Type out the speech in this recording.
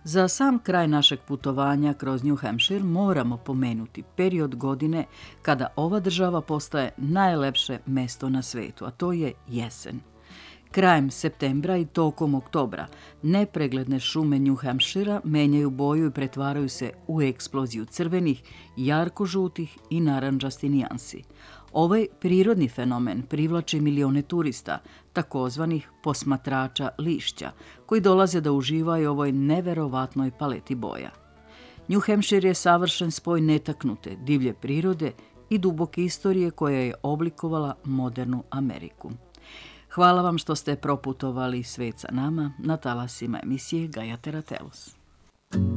Za sam kraj našeg putovanja kroz New Hampshire moramo pomenuti period godine kada ova država postaje najlepše mesto na svetu, a to je jesen. Krajem septembra i tokom oktobra nepregledne šume New Hampshira menjaju boju i pretvaraju se u eksploziju crvenih, jarko-žutih i narandžastih nijansi. Ovaj prirodni fenomen privlači milione turista, takozvanih posmatrača lišća, koji dolaze da uživaju ovoj neverovatnoj paleti boja. New Hampshire je savršen spoj netaknute, divlje prirode i duboke istorije koja je oblikovala modernu Ameriku. Hvala vam što ste proputovali svet sa nama na talasima emisije Gaja Teratelos.